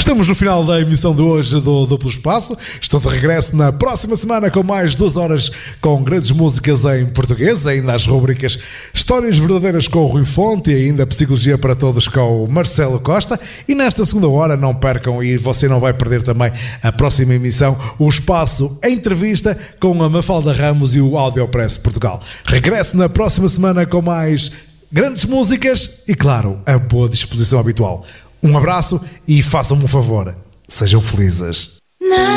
Estamos no final da emissão de hoje do Duplo Espaço. Estou de regresso na próxima semana com mais 2 horas com grandes músicas em português, ainda as rubricas Histórias Verdadeiras com o Rui Fonte e ainda Psicologia para Todos com o Marcelo Costa. E nesta segunda hora, não percam, e você não vai perder também a próxima emissão, o Espaço Entrevista com a Mafalda Ramos e o Audiopress Portugal. Regresso na próxima semana com mais grandes músicas e, claro, a boa disposição habitual. Um abraço e façam-me um favor. Sejam felizes.